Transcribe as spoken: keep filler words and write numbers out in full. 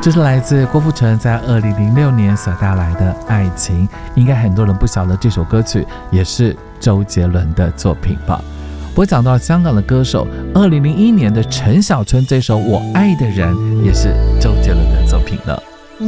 这是来自郭富城在二零零六年所带来的爱情，应该很多人不晓得这首歌曲也是周杰伦的作品吧。我讲到香港的歌手，二零零一年的陈小春这首我爱的人也是周杰伦的作品了。